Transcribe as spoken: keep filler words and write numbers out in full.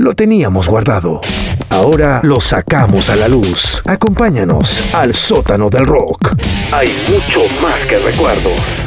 lo teníamos guardado. Ahora lo sacamos a la luz. Acompáñanos al sótano del rock. Hay mucho más que recuerdos.